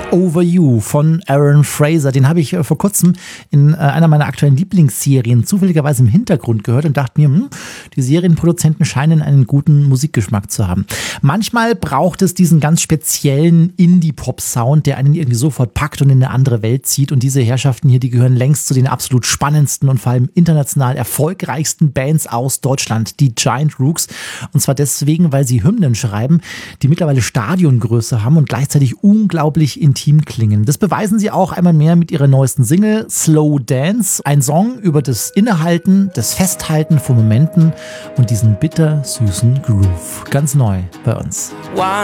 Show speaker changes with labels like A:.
A: Over You von Aaron Fraser. Den habe ich vor kurzem in einer meiner aktuellen Lieblingsserien zufälligerweise im Hintergrund gehört und dachte mir, die Serienproduzenten scheinen einen guten Musikgeschmack zu haben. Manchmal braucht es diesen ganz speziellen Indie-Pop-Sound, der einen irgendwie sofort packt und in eine andere Welt zieht. Und diese Herrschaften hier, die gehören längst zu den absolut spannendsten und vor allem international erfolgreichsten Bands aus Deutschland, die Giant Rooks. Und zwar deswegen, weil sie Hymnen schreiben, die mittlerweile Stadiongröße haben und gleichzeitig unglaublich intim klingen. Das beweisen sie auch einmal mehr mit ihrer neuesten Single Slow Dance. Ein Song über das Innehalten, das Festhalten von Momenten und diesen bittersüßen Groove. Ganz neu bei uns.